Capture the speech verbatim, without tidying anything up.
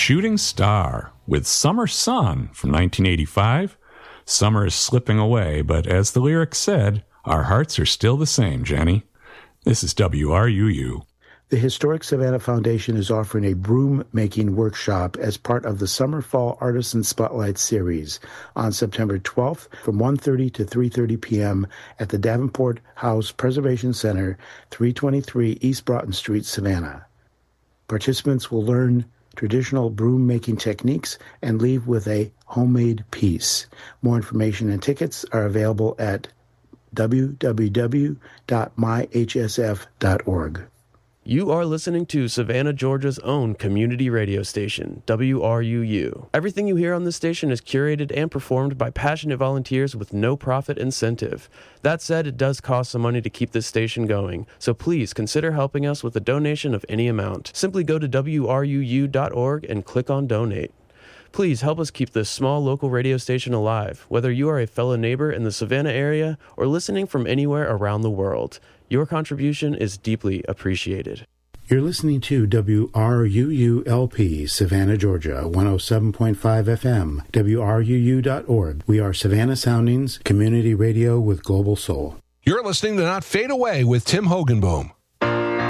Shooting Star with Summer Sun from nineteen eighty-five. Summer is slipping away, but as the lyrics said, our hearts are still the same, Jenny. This is W R U U. The Historic Savannah Foundation is offering a broom-making workshop as part of the Summer Fall Artisan Spotlight Series on September twelfth from one thirty to three thirty p.m. at the Davenport House Preservation Center, three twenty-three East Broughton Street, Savannah. Participants will learn traditional broom-making techniques and leave with a homemade piece. More information and tickets are available at w w w dot my h s f dot org. You are listening to Savannah, Georgia's own community radio station, W R U U. Everything you hear on this station is curated and performed by passionate volunteers with no profit incentive. That said, it does cost some money to keep this station going, so please consider helping us with a donation of any amount. Simply go to w r u u dot org and click on Donate. Please help us keep this small local radio station alive, whether you are a fellow neighbor in the Savannah area or listening from anywhere around the world. Your contribution is deeply appreciated. You're listening to W R U U L P, Savannah, Georgia, one oh seven point five F M, W R U U dot org. We are Savannah Soundings, community radio with global soul. You're listening to Not Fade Away with Tim Hogenboom.